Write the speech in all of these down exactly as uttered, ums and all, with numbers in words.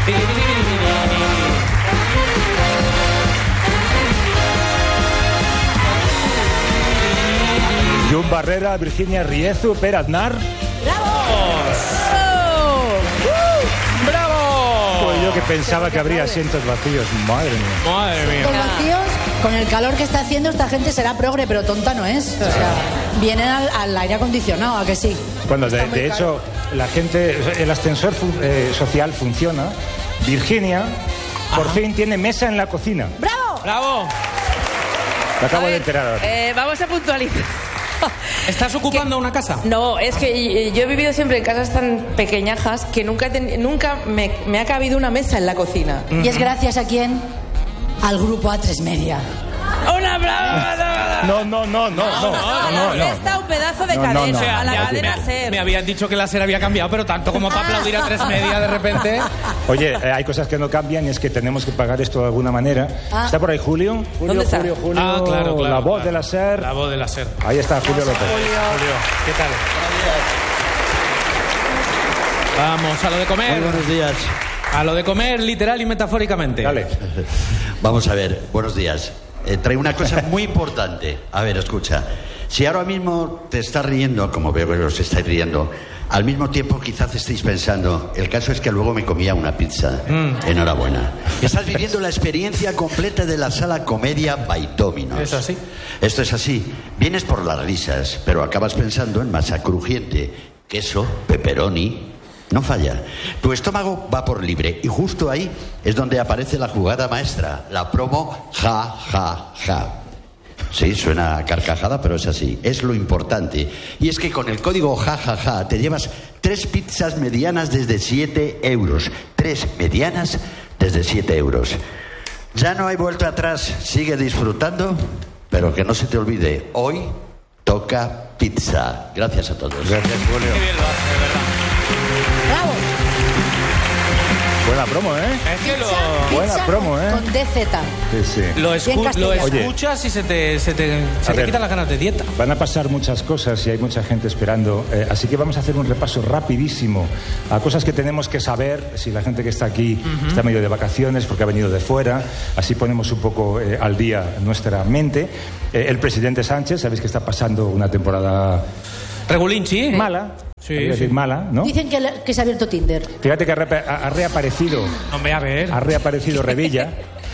Jun Barrera, Virginia Riezu, Per Aznar. ¡Bravo! ¡Bravo! Pues yo que pensaba que habría asientos vacíos. Madre mía. Madre mía. Con vacíos, con el calor que está haciendo, esta gente será progre, pero tonta no es. O sea, vienen al, al aire acondicionado, ¿a que sí? Bueno, de, de hecho, la gente, el ascensor fu- eh, social funciona. Virginia, por Ajá. fin, tiene mesa en la cocina. ¡Bravo! ¡Bravo! Me acabo A de ver, enterar ahora. eh, vamos a puntualizar. ¿Estás ocupando una casa? No, es que yo he vivido siempre en casas tan pequeñajas que nunca, he ten- nunca me, me ha cabido una mesa en la cocina. ¿Y es gracias a quién? Al grupo A tres Media. ¡Una brava! No, no, no, no, no, no, no, no. Está un pedazo de No, no, cadena, no. O sea, a la ya cadena me, SER. me habían dicho que la SER había cambiado, pero tanto como para aplaudir a tres media de repente. Oye, eh, hay cosas que no cambian y es que tenemos que pagar esto de alguna manera. Ah. ¿Está por ahí Julio? Julio, ¿Dónde está? Julio, Julio. Ah, claro, claro. La voz claro. de la SER. La voz de la SER. Ahí está Julio López. Julio, ¿qué tal? Vamos, a lo de comer. Muy buenos días. A lo de comer, literal y metafóricamente. Dale. Vamos a ver, buenos días. Eh, traigo una cosa muy importante. A ver, escucha. Si ahora mismo te estás riendo, como veo que os estáis riendo, al mismo tiempo quizás estéis pensando, el caso es que luego me comía una pizza. Mm. Enhorabuena. Estás viviendo la experiencia completa de la sala Comedia by Dominos. ¿Es así? Esto es así. Vienes por las risas, pero acabas pensando en masa crujiente, queso, pepperoni. No falla. Tu estómago va por libre y justo ahí es donde aparece la jugada maestra, la promo ja, ja, ja. Sí, suena a carcajada, pero es así. Es lo importante. Y es que con el código ja, ja, ja te llevas tres pizzas medianas desde siete euros. Tres medianas desde siete euros. Ya no hay vuelta atrás. Sigue disfrutando, pero que no se te olvide, hoy toca pizza. Gracias a todos. Gracias, Julio. Qué bien lo hace, de verdad. ¡Bravo! Buena promo, ¿eh? Es que lo, Buena Pizza promo, con, ¿eh? con D Z. Sí, sí. lo, Bien escu- lo castellano. Oye. escuchas y se te, se te, se A te ver. quitan las ganas de dieta. Van a pasar muchas cosas y hay mucha gente esperando. Eh, así que vamos a hacer un repaso rapidísimo a cosas que tenemos que saber si la gente que está aquí está medio de vacaciones porque ha venido de fuera. Así ponemos un poco eh, al día nuestra mente. Eh, el presidente Sánchez, sabéis que está pasando una temporada Regulinchi. mala. Sí, Hay que sí. decir mala, ¿no? Dicen que, le- que se ha abierto Tinder. Fíjate que ha, reapa- ha- ha reaparecido, Hombre, a ver. ha reaparecido Revilla.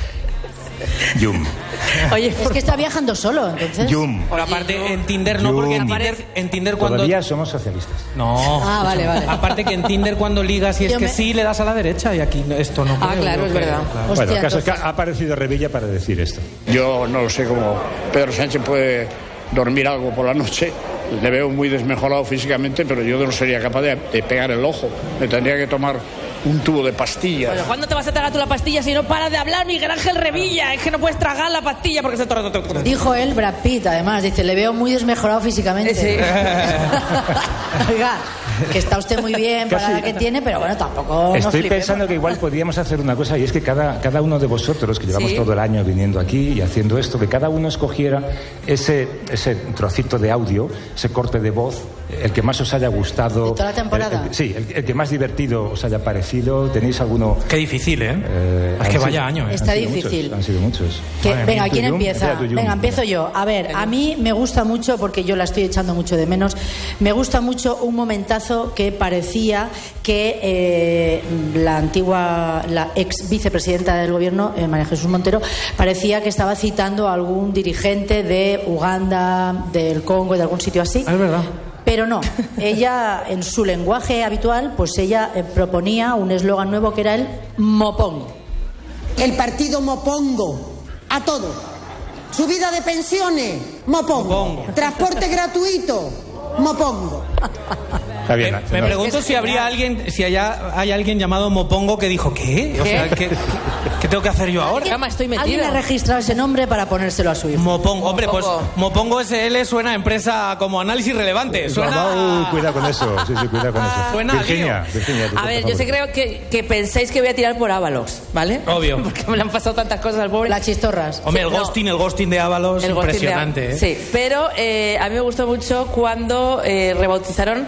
Yum. Oye, Es que está viajando solo, entonces. Yum. Pero aparte, en Tinder no, porque en Yum. Tinder, en Tinder cuando... Todavía somos socialistas. No. Ah, vale, vale. Aparte que en Tinder cuando ligas y es Yo que me- sí, le das a la derecha y aquí esto no. Ah, creo, claro, yo es creo, verdad. claro. Hostia, Bueno, el caso es que entonces- ha aparecido Revilla para decir esto. Yo no lo sé cómo Pedro Sánchez puede dormir algo por la noche. Le veo muy desmejorado físicamente, pero yo no sería capaz de, de pegar el ojo. Me tendría que tomar un tubo de pastillas. Bueno, ¿cuándo te vas a tragar tú la pastilla si no paras de hablar, Miguel Ángel Revilla? Es que no puedes tragar la pastilla porque se... Dijo él, Brad Pitt, además, dice, le veo muy desmejorado físicamente. Sí. Oiga, que está usted muy bien para Casi- la que tiene, pero bueno, tampoco nos Estoy flipemos. pensando que igual podríamos hacer una cosa y es que cada, cada uno de vosotros, que llevamos Sí. todo el año viniendo aquí y haciendo esto, que cada uno escogiera ese, ese trocito de audio, ese corte de voz, el que más os haya gustado. ¿De toda la temporada? El- el- sí, el, el que más divertido os haya parecido. ¿Tenéis alguno? Qué difícil, ¿eh? Eh, es han que sido- vaya año, ¿eh? Está han sido difícil. muchos, han sido muchos. Que- Madre venga, mía. ¿quién Tu Yum, empieza? empieza tu Yum. Venga, empiezo yo. A ver, a mí me gusta mucho, porque yo la estoy echando mucho de menos, me gusta mucho un momentazo que parecía que eh, la antigua, la ex vicepresidenta del gobierno, eh, María Jesús Montero, parecía que estaba citando a algún dirigente de Uganda, del Congo, de algún sitio así. Ah, es verdad. Pero no, ella en su lenguaje habitual, pues ella eh, proponía un eslogan nuevo que era el Mopong. El partido Mopongo. A todo. Subida de pensiones. Mopongo. Mopongo. Transporte gratuito. Mopongo. Está bien. Me, me no. pregunto si habría alguien, si haya, hay alguien llamado Mopongo que dijo, ¿qué? O sea, ¿qué, qué tengo que hacer yo ahora? Cama, estoy Alguien metida. ha registrado ese nombre para ponérselo a su hijo. Mopongo, hombre, pues Mopongo. Mopongo S L suena a empresa como análisis relevante. Suena. Uh, cuidado con eso. Sí, sí, cuidado con eso. Suena a Virginia, lío. Virginia, A ver, yo sé creo que, que pensáis que voy a tirar por Ábalos, ¿vale? Obvio. Porque me le han pasado tantas cosas al pobre. Las chistorras. Hombre, el No. ghosting, el ghosting de Ábalos, El ghosting de- impresionante, ¿eh? Sí, pero eh, a mí me gustó mucho cuando eh, rebautizaron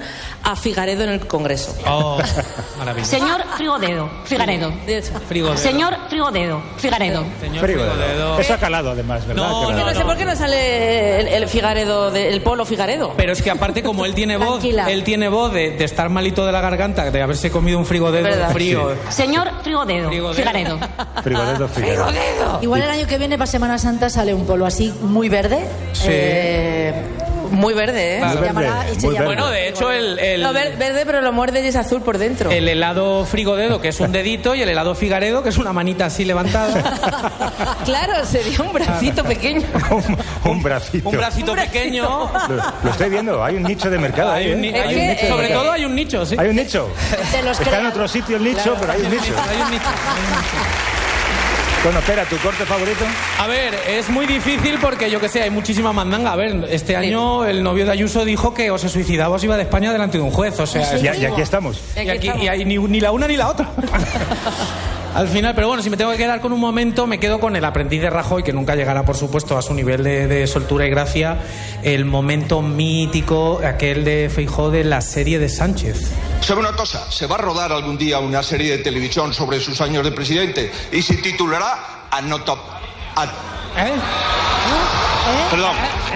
a Figaredo en el Congreso. Oh, maravilloso. Señor Frigodedo, Figaredo. Frigodedo. Señor Frigodedo, Figaredo. Señor Frigodedo. Frigodedo. Eso ha calado además, ¿verdad? No, Que no, No sé por qué no sale el, el Figaredo, de- el polo Figaredo. Pero es que aparte, como él tiene voz, Tranquila. él tiene voz de, de estar malito de la garganta, de haberse comido un frigodedo ¿Verdad? frío. Señor Frigodedo, Frigodedo. Figaredo. Frigodedo, Frigodedo. Igual el año que viene, para Semana Santa, sale un polo así muy verde. Sí. Eh, Muy verde, ¿eh? Claro. se Muy llamará, verde, y se muy llamará- Bueno, de hecho, el, el, No, ver- verde, pero lo muerde y es azul por dentro. el helado frigodedo, que es un dedito, y el helado figaredo, que es una manita así levantada. Claro, sería un bracito pequeño. un, un bracito. Un bracito pequeño. Lo, lo estoy viendo, hay un nicho de mercado ahí. Hay un, ¿eh? ni- hay Es un que- nicho. Sobre es que- todo hay un nicho, sí. Hay un nicho. Te los Está crea- en otro sitio el nicho, pero hay un nicho. Hay un nicho. Bueno, espera, ¿tu corte favorito? A ver, es muy difícil porque yo que sé, hay muchísima mandanga. A ver, este año el novio de Ayuso dijo que o se suicidaba o se iba de España delante de un juez. O sea, Sí. es- Y, y aquí estamos. y aquí y hay ni, ni la una ni la otra. Al final, pero bueno, si me tengo que quedar con un momento, me quedo con el aprendiz de Rajoy, que nunca llegará, por supuesto, a su nivel de, de soltura y gracia. El momento mítico, aquel de Feijóo de la serie de Sánchez. ¿Sabe una cosa? Se va a rodar algún día una serie de televisión sobre sus años de presidente y se titulará Anotop... An- ¿Eh? Perdón.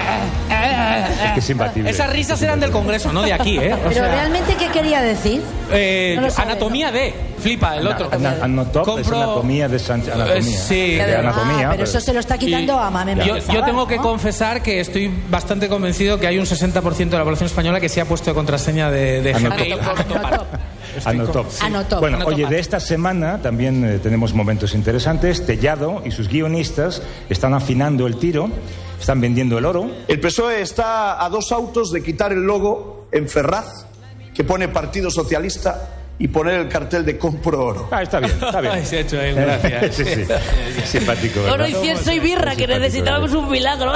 Es que es imbatible. Esas risas eran del Congreso, no de aquí, ¿eh? O Pero sea, realmente, ¿qué quería decir? eh, no lo sabe, anatomía de. Flipa, el otro. Ana- Anotop es Compro- anatomía de Sánchez. Anatomía. Eh, sí. De anatomía. Ah, pero eso se lo está quitando Y a Mame yo, Mendizábal, yo tengo que ¿no? confesar que estoy bastante convencido que hay un sesenta por ciento de la población española que se ha puesto de contraseña de, de Anotop. Gmail. Anotopar. Estoy Anotop. con- Anotop. Bueno, Anotop. oye, de esta semana también eh, tenemos momentos interesantes. Tellado y sus guionistas están afinando el tiro, están vendiendo el oro. El P S O E está a dos autos de quitar el logo en Ferraz, que pone Partido Socialista, y poner el cartel de compro oro. Ah, está bien, está bien. Ay, se ha hecho él, gracias. sí, sí. Simpático, ¿verdad? Oro, incienso y birra, que Simpático, necesitábamos ¿verdad? un milagro.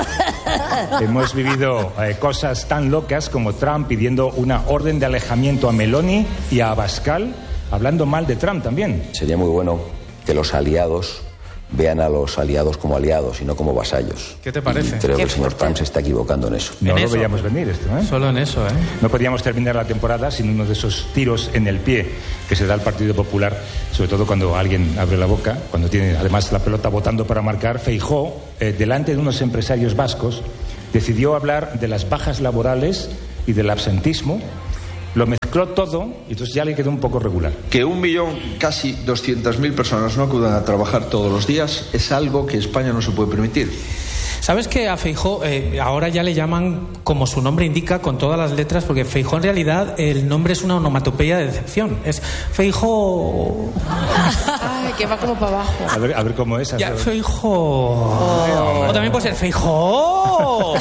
Hemos vivido eh, cosas tan locas como Trump pidiendo una orden de alejamiento a Meloni y a Abascal, hablando mal de Trump también. Sería muy bueno que los aliados vean a los aliados como aliados y no como vasallos. ¿Qué te parece? Y creo Qué que el señor fuerte. Trump se está equivocando en eso. No En lo eso, veíamos pues. venir esto, ¿eh? Solo en eso, ¿eh? No podíamos terminar la temporada sin uno de esos tiros en el pie que se da al Partido Popular, sobre todo cuando alguien abre la boca, cuando tiene además la pelota votando para marcar. Feijóo, eh, delante de unos empresarios vascos, decidió hablar de las bajas laborales y del absentismo. Lo mezcló todo y entonces ya le quedó un poco regular. Que un millón, casi doscientas mil personas no acudan a trabajar todos los días es algo que España no se puede permitir. ¿Sabes que a Feijóo eh, ahora ya le llaman como su nombre indica con todas las letras? Porque Feijóo en realidad el nombre es una onomatopeya de decepción. Es Feijóo. Ay, que va como para abajo. A ver, a ver cómo es. Ya, Feijóo. O también puede ser Feijóo.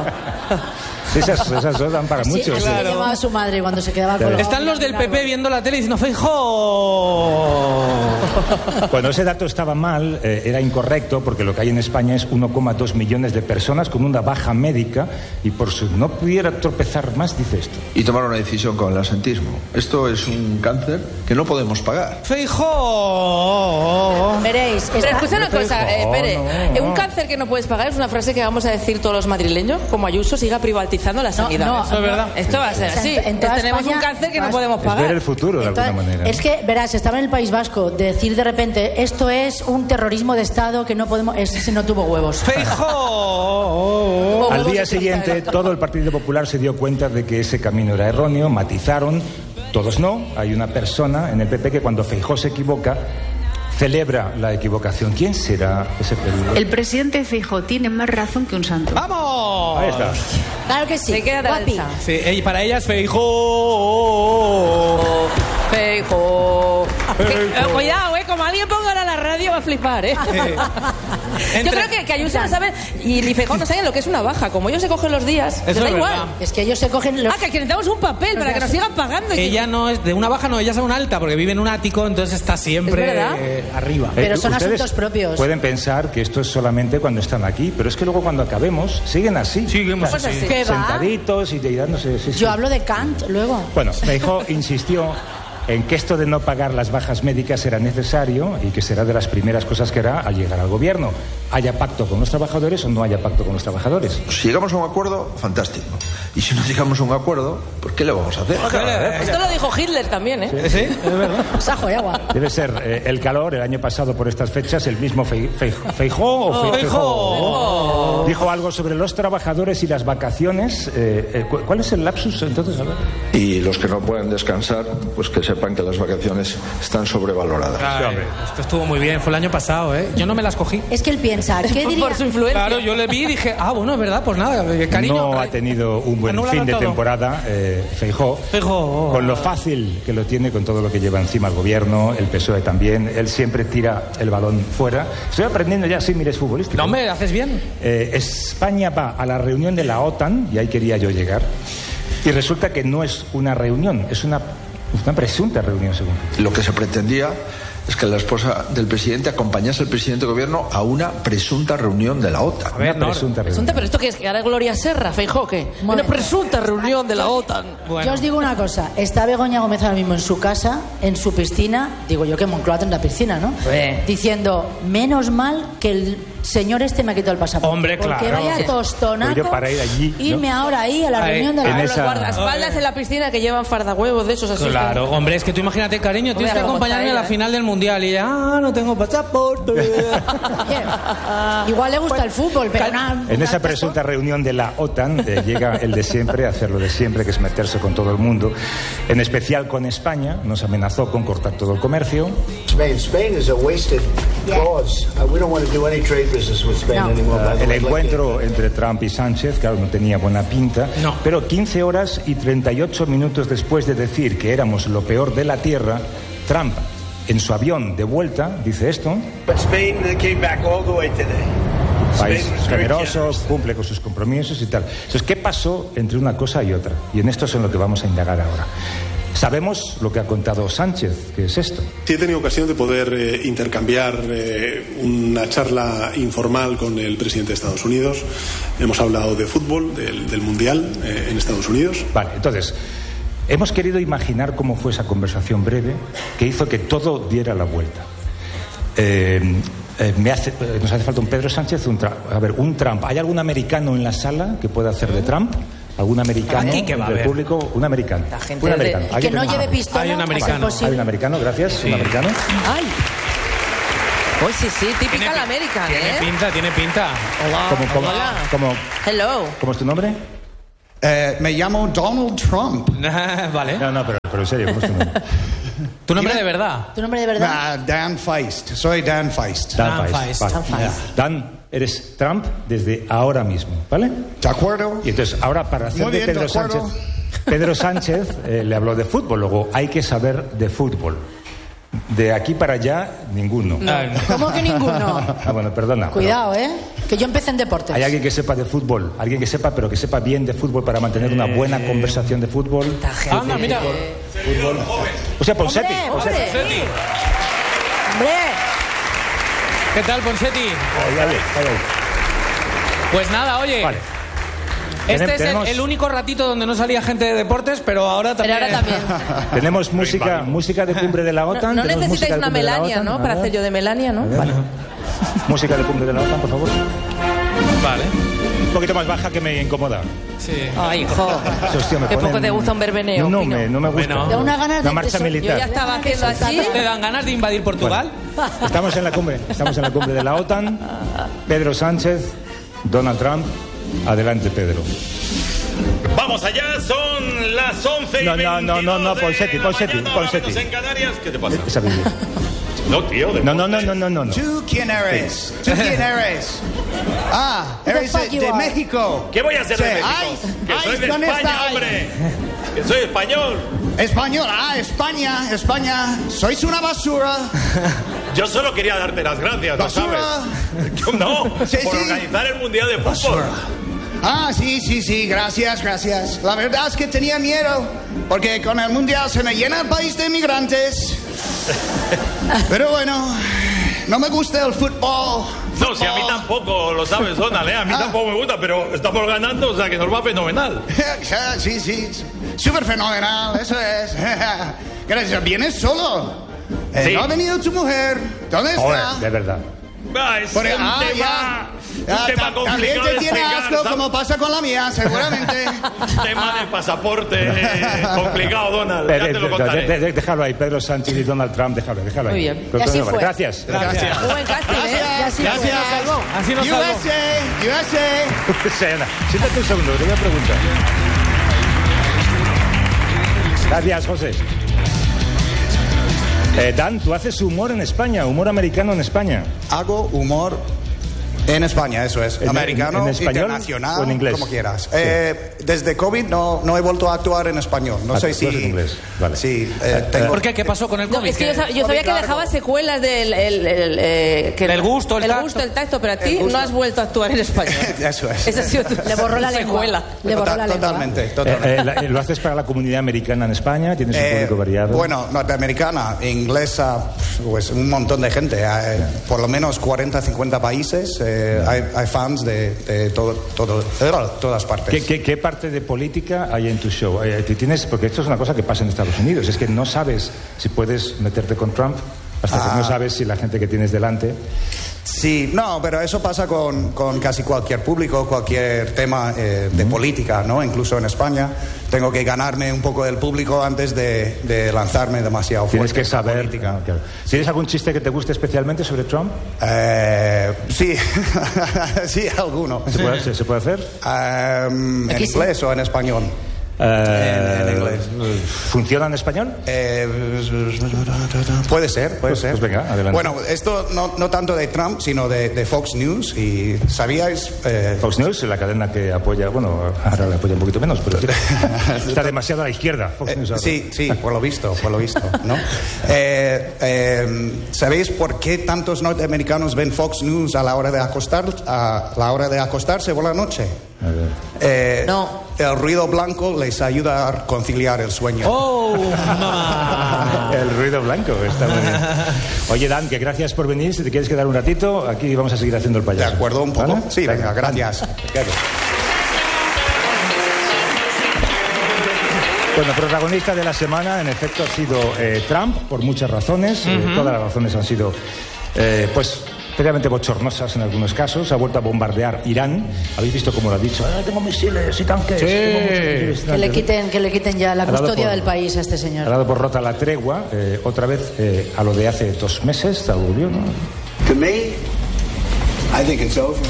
Esas, esas dos dan para Así, muchos. así ¿eh? le llamaba a su madre cuando se quedaba Claro. con los Están los del P P largos. viendo la tele diciendo Feijóo. Cuando ese dato estaba mal, eh, era incorrecto, porque lo que hay en España es uno coma dos millones de personas con una baja médica y por si no pudiera tropezar más, dice esto. Y tomar una decisión con el asentismo. Esto es un cáncer que no podemos pagar. Feijóo. Veréis, Pero está- escucha una cosa, eh, Pere. no, eh, no. Un cáncer que no puedes pagar es una frase que vamos a decir todos los madrileños, como Ayuso siga privatizando la sanidad. no, Eso es verdad. Esto va a ser O sea, así. en toda Tenemos España un cáncer que no vas- podemos Es ver pagar. el futuro, de alguna Entonces, manera. es que, verás, estaba en el País Vasco, decir de repente, esto es un terrorismo de Estado que no podemos... Ese no tuvo huevos. Feijóo. Al huevos día de siguiente, plantar el todo el Partido Popular se dio cuenta de que ese camino era erróneo, matizaron, todos no. Hay una persona en el P P que cuando Feijóo se equivoca, celebra la equivocación. ¿Quién será ese peligro? El presidente Feijóo tiene más razón que un santo. ¡Vamos! Ahí está. Claro que sí. Se queda Guapi. danza. Sí, y para ella es Feijóo. Feijóo. Que- eh, Cuidado, eh, como alguien ponga ahora la radio va a flipar, eh. Yo Entre- creo que, que Ayuso no sabe y ni Feijóo no saben lo que es una baja. Como ellos se cogen los días, les Eso da es igual. verdad. Es que ellos se cogen los... Ah, que necesitamos un papel para que nos sigan pagando. y que- Ella no es de una baja, no, ella es una alta porque vive en un ático, entonces está siempre ¿Es verdad? eh, arriba. Pero Eh, son ustedes asuntos propios. Pueden pensar que esto es solamente cuando están aquí, pero es que luego cuando acabemos siguen así. Seguimos Pues así. ¿Qué va? Sentaditos y dándose. sí, sí. Yo hablo de Kant luego. Bueno, Feijóo insistió en que esto de no pagar las bajas médicas era necesario y que será de las primeras cosas que hará al llegar al gobierno. haya pacto con los trabajadores o no haya pacto con los trabajadores. Si llegamos a un acuerdo, fantástico. Y si no llegamos a un acuerdo, pues ¿qué le vamos a hacer? Esto lo dijo Hitler también, ¿eh? Sí, sí, es verdad. Sajo y agua. Debe ser eh, el calor. El año pasado, por estas fechas, el mismo Fei- Fei- Feijó o Fe- Feijó. Feijó dijo algo sobre los trabajadores y las vacaciones. Eh, eh, ¿cu- ¿Cuál es el lapsus entonces? A ver. Y los que no pueden descansar, pues que sepan que las vacaciones están sobrevaloradas. Ay, esto estuvo muy bien, fue el año pasado, ¿eh? Yo no me las cogí. Es que él piensa, ¿qué diría? Por su influencia. Claro, yo le vi y dije, ah, bueno, es verdad, pues nada, eh, cariño. No ha tenido un buen Anularon fin de todo. temporada, eh, Feijó, Feijó. con lo fácil que lo tiene, con todo lo que lleva encima el gobierno, el P S O E también. Él siempre tira el balón fuera. Estoy aprendiendo ya, sí, mire, es futbolístico. No me haces bien. Eh, España va a la reunión de la OTAN, y ahí quería yo llegar, y resulta que no es una reunión, es una, una presunta reunión, según. Lo que se pretendía es que la esposa del presidente acompañase al presidente de gobierno a una presunta reunión de la OTAN. A ver, Una no, presunta reunión. Presunta, pero esto que es que hará Gloria Serra, Feijó, ¿qué? Una presunta reunión de la OTAN. Bueno. Yo os digo una cosa, está Begoña Gómez ahora mismo en su casa, en su piscina, digo yo que Moncloa tendrá piscina, ¿no? Eh. Diciendo, menos mal que el señor este me ha quitado el pasaporte. Hombre, porque claro. vaya Sí. tostonaco Pues yo para ir allí, ¿no? irme ahora ahí a la Ahí, reunión de la en Claro, esa- los guardaespaldas en la piscina que llevan fardahuevos de esos así. Claro, hombre, es que tú imagínate, cariño, tienes que Hombre, acompañarme a la ¿eh? final del mundial y ella, ah, no tengo pasaporte. Oye, igual le gusta el fútbol, pero nada. En esa presunta reunión de la OTAN eh, llega el de siempre, a hacer lo de siempre, que es meterse con todo el mundo, en especial con España. Nos amenazó con cortar todo el comercio. Spain. Spain is a wasted cause. Uh, we don't want to do any trade business with Spain No. anymore. by the El way. encuentro entre Trump y Sánchez, claro, no tenía buena pinta, No. pero quince horas y treinta y ocho minutos después de decir que éramos lo peor de la Tierra, Trump, en su avión de vuelta, dice esto: But Spain uh, came back all the way today. país Spain was very generoso, generous. cumple con sus compromisos y tal. Entonces, ¿qué pasó entre una cosa y otra? Y en esto es en lo que vamos a indagar ahora. Sabemos lo que ha contado Sánchez, que es esto. Sí, he tenido ocasión de poder eh, intercambiar eh, una charla informal con el presidente de Estados Unidos. Hemos hablado de fútbol, del, del Mundial eh, en Estados Unidos. Vale, entonces, hemos querido imaginar cómo fue esa conversación breve que hizo que todo diera la vuelta. Eh, eh, me hace, eh, nos hace falta un Pedro Sánchez, un Trump. A ver, un Trump. ¿Hay algún americano en la sala que pueda hacer de Trump? ¿Algún americano Aquí que va a del haber. público? Un americano. La gente Un de- americano. Que ¿Alguien no tenemos? lleve pistola. Hay un a ser americano. posible. Hay un americano, gracias. Sí. Un americano. Ay, Uy, sí, sí, típica Tiene, la América, tiene ¿eh? pinta, tiene pinta. Hola. ¿Cómo, cómo, Hola. cómo- Hello. cómo es tu nombre? Eh, me llamo Donald Trump. Vale. No, no, pero, pero en serio, ¿cómo es tu nombre? ¿Tu nombre de verdad? ¿tu nombre de verdad? Ah, Dan Feist. Soy Dan Feist. Dan Dan Feist. Feist. Vale. Dan Feist. Dan, eres Trump desde ahora mismo, ¿vale? ¿De acuerdo? Y entonces, ahora para hacer Muy de bien, Pedro de acuerdo. Sánchez, Pedro Sánchez eh, le habló de fútbol, luego hay que saber de fútbol. De aquí para allá, ninguno. ¿Cómo que ninguno? Ah, bueno, perdona. pero Cuidado, ¿eh? Que yo empecé en deportes. ¿hay alguien que sepa de fútbol? Alguien que sepa, pero que sepa bien de fútbol para mantener una buena conversación de fútbol. Anda, mira. Fútbol. O sea, Ponsetti. Hombre, Ponsetti. hombre. Ponsetti. ¡Hombre! ¿Qué tal, Ponsetti? Ahí, ahí, ahí, ahí. Pues nada, oye. Vale. Este Tenem- es el, tenemos- el único ratito donde no salía gente de deportes, pero ahora Pero también. ahora también. Tenemos música, música de cumbre de la No, OTAN. no tenemos necesitáis música de una cumbre de la Melania, OTAN. ¿no? A Para ver. hacer yo de Melania, ¿no? Vale. Música de cumbre de la OTAN, por favor. Vale. Un poquito más baja que me incomoda. Sí. Ay, hijo. Eso, hostia, me Qué ponen- poco te gusta un verbeneo. No, no, Pino. me, no me gusta. Bueno. Da una ganas de- Una marcha de- militar. Yo ya estaba haciendo así. ¿Te dan ganas de invadir Portugal? Estamos en la cumbre, estamos en la cumbre de la OTAN. Pedro Sánchez, Donald Trump. Adelante, Pedro. Vamos allá, son las once y No, no, no, no, no, veintidós de Ponsetti, la Ponsetti, mañana, Ponsetti. menos en Canarias. ¿Qué te pasa? Esa biblia. No, tío. de- No, no, no, no, no, no. no. ¿Tú quién eres? ¿Tú quién eres? Ah, Who the eres fuck de, you de are? México. ¿Qué voy a hacer de Sí. México? Ay, que ay, soy de ¿dónde España, está? hombre. Que soy español. Español, ah, España, España. Sois una basura. Yo solo quería darte las gracias, ¿lo Basura. sabes? Yo no, Sí, por sí. organizar el Mundial de Fútbol. Basura. Ah, sí, sí, sí, gracias, gracias. La verdad es que tenía miedo, porque con el mundial se me llena el país de inmigrantes. Pero bueno, no me gusta el fútbol. No, si a mí tampoco, lo sabes, Donald, ¿eh? A mí Ah. tampoco me gusta, pero estamos ganando, o sea que nos va fenomenal. Sí, sí, súper fenomenal, eso es. Gracias, vienes solo. Eh, Sí. No ha venido tu mujer. ¿Dónde Joder, está? de verdad. Ah, es Porque- un ah, tema, ya. un Ah, tema ta- complicado También te de tiene explicar, asco, ¿sabes? como pasa con la mía, seguramente. Tema de pasaporte eh, complicado, Donald. Eh, Ya te lo eh, contaré. de- de- déjalo ahí, Pedro Sánchez y Donald Trump, déjalo, déjalo ahí. Muy bien. Creo Y que así no vale. fue. Gracias. Gracias. Muy buen casting, ¿eh? Ya sí Gracias. fue. Así nos U salvó. S A, U S A. Sayana, siéntate un segundo, te voy a preguntar. Gracias, José. Eh, Dan, tú haces humor en España, humor americano en España. Hago humor en España, eso es. ¿En- Americano, en español internacional, o en inglés? como quieras. Sí. Eh, desde COVID no, no he vuelto a actuar en español. No Ah, sé tú si... haces en inglés, vale. Sí, eh, tengo... ¿Por qué? ¿Qué pasó con el No, COVID? es que yo, ¿Qué? sab- yo sabía que largo. dejaba secuelas del el, el, eh, que El gusto, el tacto. gusto, el tacto, pero a ti El gusto. no has vuelto a actuar en español. Eso es. Esa ha sido tu Le borró la lengua. secuela. Le borró Tota- la lengua. Totalmente, Eh, totalmente. eh, la- eh, ¿Lo haces para la comunidad americana en España? ¿Tienes un Eh, público variado? Bueno, norteamericana, inglesa, pues un montón de gente. Hay, por lo menos cuarenta, cincuenta países. eh, hay, hay fans de, de todo, todo, de todas partes. ¿Qué, qué, qué parte de política hay en tu show? Eh, ¿te tienes, porque esto es una cosa que pasa en Estados Unidos, es que no sabes si puedes meterte con Trump hasta que Ah. no sabes si la gente que tienes delante... Sí, no, pero eso pasa con, con casi cualquier público, cualquier tema eh, de política, ¿no? Incluso en España tengo que ganarme un poco del público antes de, de lanzarme demasiado fuerte. Tienes que en la saber... política. ah, claro. ¿Tienes algún chiste que te guste especialmente sobre Trump? Eh, sí, sí, alguno. ¿Se puede, se, se puede hacer? Eh, ¿En Aquí sí. inglés o en español? Eh, En- en inglés. ¿Funciona en español? Eh, puede ser, puede Pues- ser. pues venga, adelante. Bueno, esto no, no tanto de Trump, sino de, de Fox News. ¿Y sabíais? eh, Fox News, la cadena que apoya, bueno, ahora le apoya un poquito menos, pero está demasiado a la izquierda. Fox News Eh, ahora. sí, sí, por lo visto, por lo visto, ¿no? Eh, eh, ¿Sabéis por qué tantos norteamericanos ven Fox News a la hora de acostar, a la hora de acostarse por la noche? A ver. Eh, No. El ruido blanco les ayuda a conciliar el sueño. ¡Oh, mamá! El ruido blanco, está muy bien. Oye, Dan, que gracias por venir. Si te quieres quedar un ratito, aquí vamos a seguir haciendo el payaso. ¿De acuerdo un poco? ¿Vale? Sí, venga, gracias. Bueno, protagonista de la semana, en efecto, ha sido eh, Trump, por muchas razones. Eh, Ujú. todas las razones han sido, eh, pues, especialmente bochornosas en algunos casos. Ha vuelto a bombardear Irán. Habéis visto cómo lo ha dicho. "Ah, tengo misiles y tanques. Sí. tengo muchos misiles y Que le tanques". quiten, que le quiten ya la Ha dado custodia por- del país a este Ha señor. dado por rota la tregua, eh, otra vez eh, a lo de hace dos meses, se volvió, ¿no? To me, I think it's over.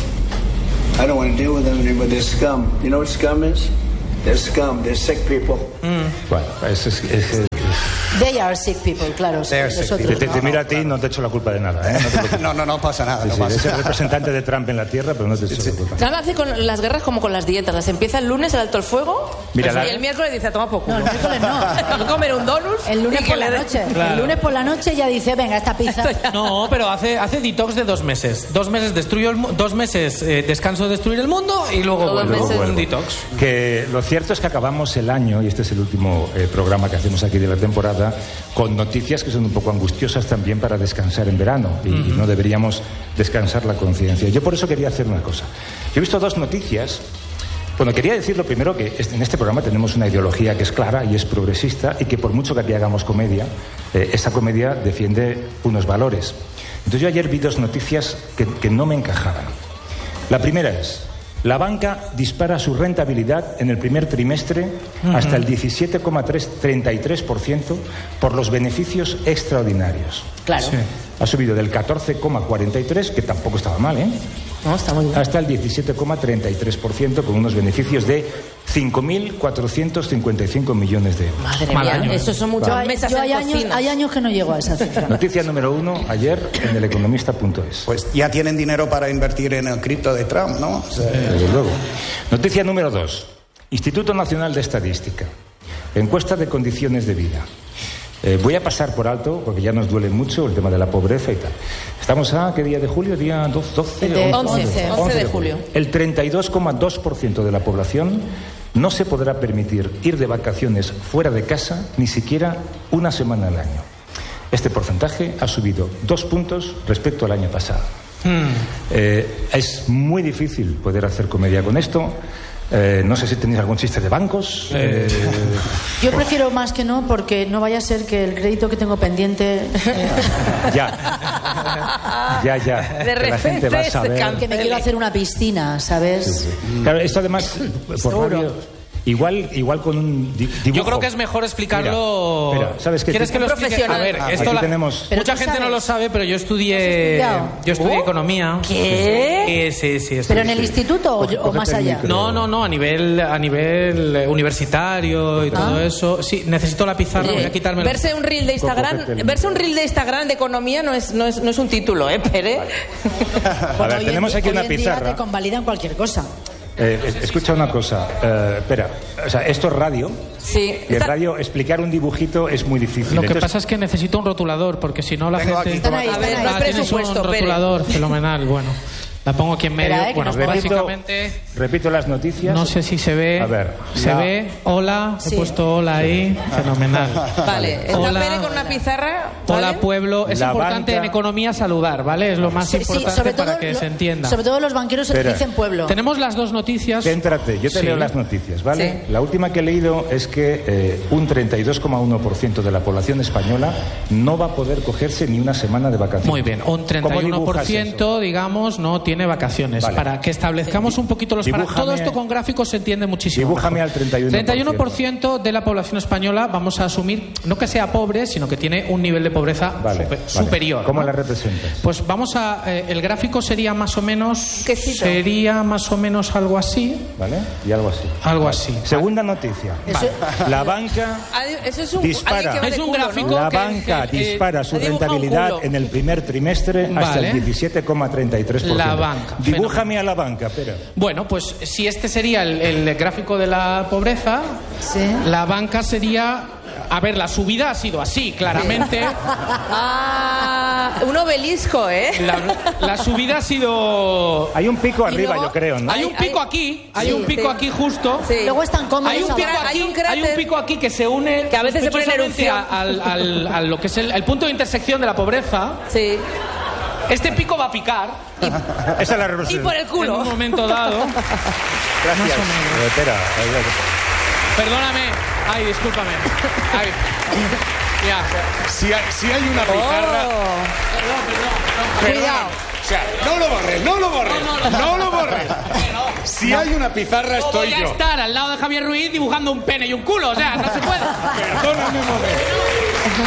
I don't want to deal with them anymore. They're scum. You know what scum is? They're scum. They're sick people. Bueno, es, es- es- es- They are sick people, claro. They are sick nosotros te, te- te no. miro a ti y no te echo la culpa de nada, ¿eh? No te preocupes. No, no, no pasa nada. Sí, no sí, pasa es el nada. representante de Trump en la tierra, pero no te echo la culpa. Trump hace con las guerras como con las dietas. Las empieza el lunes, el alto el fuego. Mira, y la- el miércoles dice, toma poco. No, el miércoles no. Comer un donut. El lunes y que por la le dé- noche. Claro. El lunes por la noche ya dice, venga, esta pizza. No, pero hace, hace detox de dos meses. Dos meses destruyo el mu- dos meses eh, descanso de destruir el mundo y luego Dos vuelvo meses. con un detox. Que lo cierto es que acabamos el año, y este es el último eh, programa que hacemos aquí de la temporada, con noticias que son un poco angustiosas también para descansar en verano, y, y no deberíamos descansar la conciencia. Yo por eso quería hacer una cosa. Yo he visto dos noticias. Bueno, quería decir lo primero que es- en este programa tenemos una ideología que es clara y es progresista, y que por mucho que aquí hagamos comedia, eh, esa comedia defiende unos valores. Entonces yo ayer vi dos noticias que, que no me encajaban. La primera es: la banca dispara su rentabilidad en el primer trimestre hasta el diecisiete coma treinta y tres por ciento por los beneficios extraordinarios. Claro. Sí. Ha subido del catorce coma cuarenta y tres, que tampoco estaba mal, ¿eh?, No, está muy bien. hasta el diecisiete coma treinta y tres por ciento, con unos beneficios de cinco mil cuatrocientos cincuenta y cinco millones de euros. Madre Mal mía, año, ¿eh? eso son muchas Yo, hay, mesas yo hay en años, cocina. hay años que no llego a esa cifra. Noticia número uno, ayer en el economista punto es. Pues ya tienen dinero para invertir en el cripto de Trump, ¿no? O sea, Desde luego. Noticia número dos. Instituto Nacional de Estadística. Encuesta de condiciones de vida. Eh, voy a pasar por alto, porque ya nos duele mucho el tema de la pobreza y tal. Estamos a, ¿qué día de julio? ¿Día doce? De once, once de julio. El treinta y dos coma dos por ciento de la población no se podrá permitir ir de vacaciones fuera de casa ni siquiera una semana al año. Este porcentaje ha subido dos puntos respecto al año pasado. Eh, es muy difícil poder hacer comedia con esto. Eh, no sé si tenéis algún chiste de bancos. Eh... Yo prefiero más que no, porque no vaya a ser que el crédito que tengo pendiente... Eh... Ya. Ya, ya. De que la gente va a saber... Que me quiero hacer una piscina, ¿sabes? Sí, sí. Claro, esto además... Por radio, igual, igual con un di dibujo. Yo creo que es mejor explicarlo. Mira, mira, ¿sabes qué? ¿Quieres que lo explique? A ver, ah, esto la... tenemos... mucha gente no lo sabe, pero yo estudié yo estudié ¿Oh? economía. ¿Qué? Sí, sí, sí. ¿Pero en el instituto o, o más allá? No, no, no, a nivel a nivel universitario y todo ah. eso. Sí, necesito la pizarra, Oye, voy a quitarme. Verse un reel de Instagram, verse un reel de Instagram de economía no es no es no es un título, ¿eh, Pere? A ver, tenemos aquí una pizarra. Hoy en día te convalidan cualquier cosa. Eh, escucha una cosa, eh, espera, o sea, esto es radio. Sí. Y en radio explicar un dibujito es muy difícil. Lo que Entonces, pasa es que necesito un rotulador, porque si no la Tengo gente... aquí, están ahí, están ahí. Ah, tienes un rotulador, fenomenal, bueno. La pongo aquí en medio. Espera, eh, bueno, repito, básicamente... repito las noticias. No sé si se ve. A ver. ¿Se la... ve? Hola. Sí. He puesto hola ahí. Fenomenal. Vale. Está Hola. Pere con una pizarra. ¿vale? Hola, pueblo. Es La importante banca... en economía saludar, ¿vale? Es lo más Sí, importante sí, sobre para todo que lo, se entienda. Sobre todo los banqueros Espera. dicen pueblo. Tenemos las dos noticias. Céntrate, yo te Sí. leo las noticias, ¿vale? Sí. La última que he leído es que eh, un treinta y dos coma uno por ciento de la población española no va a poder cogerse ni una semana de vacaciones. Muy bien, un treinta y uno por ciento, digamos, no tiene vacaciones. Vale. Para que establezcamos un poquito los parámetros. Todo esto con gráficos se entiende muchísimo. Dibújame mejor. al treinta y uno por ciento. treinta y uno por ciento de la población española, vamos a asumir, no que sea pobre, sino que tiene un nivel de pobreza Vale, super- vale. superior. ¿Cómo ¿no? la representas? Pues vamos a... Eh, el gráfico sería más o menos... Quesito. Sería más o menos algo así. ¿Vale? Y algo así. Algo así. Segunda noticia. Eso- La banca Adi- Eso es un Dispara. alguien que va de Es un culo, ¿no? gráfico. La que- banca que- dispara su ha dibujado un rentabilidad culo. en el primer trimestre hasta Vale. el diecisiete coma treinta y tres por ciento. La banca, Dibújame a la banca, espera. Bueno, pues si este sería el, el gráfico de la pobreza, Sí. la banca sería... A ver, la subida ha sido así, claramente. Ah, un obelisco, ¿eh? La, la subida ha sido... Hay un pico Y arriba, luego- yo creo, ¿no? Hay un pico hay- aquí, hay sí, un pico sí. aquí justo. Sí. Luego están cómodos. Hay un, pico abajo. aquí, Hay un cráter. hay un pico aquí que se une Que a veces se pone en sospechosamente erupción. a, al, al- a lo que es el, el punto de intersección de la pobreza. Sí. Este pico va a picar Esa es la Y representación. por el en culo. un momento dado. Gracias. Más o menos. Eh, espera, Perdóname. Ay, discúlpame. Ay. Ya. Si hay, si hay una pizarra... Perdón, perdón. perdón. Cuidado. O sea, no lo borres, no lo borres, No, no, no. no lo borres. Si hay una pizarra No estoy voy a yo. estar al lado de Javier Ruiz dibujando un pene y un culo, o sea, no se puede. Perdóname un momento.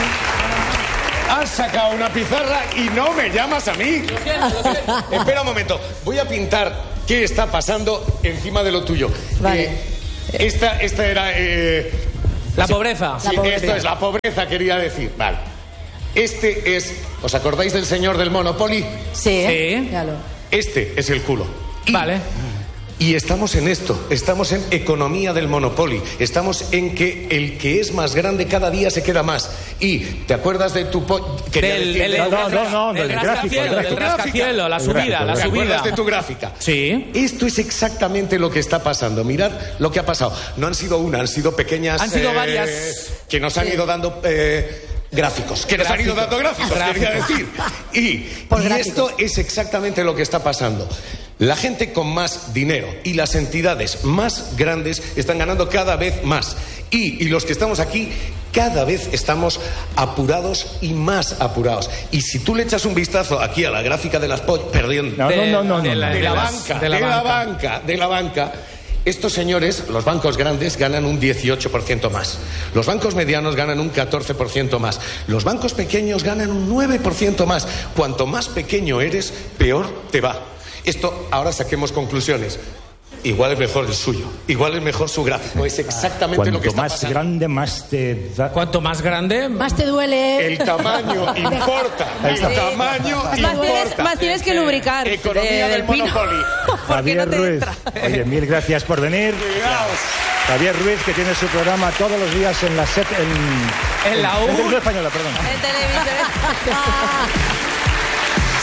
Has sacado una pizarra y no me llamas a mí. Espera un momento, voy a pintar qué está pasando encima de lo tuyo. Vale. Eh, esta, esta era... eh, La pobreza. sí, esto es la pobreza, quería decir. Vale. Este es... ¿Os acordáis del señor del Monopoly? Sí, ¿eh? Sí. Ya lo- Este es el culo. Y- Vale. Y estamos en esto, estamos en economía del Monopoly, estamos en que el que es más grande cada día se queda más. Y, ¿te acuerdas de tu... Po quería Del, decir, el, de- No, no, no, no, del del gráfico, rascacielo, el del gráfico. rascacielo, la El subida, gráfico, la ¿Te acuerdas subida. de tu gráfica? Sí. Esto es exactamente lo que está pasando. Mirad lo que ha pasado. No han sido una, han sido pequeñas... Han sido eh, varias. Que nos han ido dando... eh, gráficos, que nos han ido dando gráficos, quería decir. Y, Por y gráficos. esto es exactamente lo que está pasando. La gente con más dinero y las entidades más grandes están ganando cada vez más. Y, y los que estamos aquí, cada vez estamos apurados y más apurados. Y si tú le echas un vistazo aquí a la gráfica de las pollas, perdiendo. No, no, no, no, de no, la- no. de la las- banca, de la de la banca. banca, de la banca. Estos señores, los bancos grandes, ganan un dieciocho por ciento más. Los bancos medianos ganan un catorce por ciento más. Los bancos pequeños ganan un nueve por ciento más. Cuanto más pequeño eres, peor te va. Esto, ahora saquemos conclusiones. Igual es mejor el suyo, igual es mejor su gráfico. Es exactamente Cuanto lo que está más pasando. grande, más te da... Cuanto más grande, Más te duele. El tamaño importa. El tamaño Más tienes, importa. más tienes que lubricar. Economía eh, del pino. Monopoly. Porque Javier no te Ruiz. entra. Oye, mil gracias por venir. Javier Ruiz, que tiene su programa todos los días en la SEP... En, En la U. En Televisión Española, perdón. En televisión.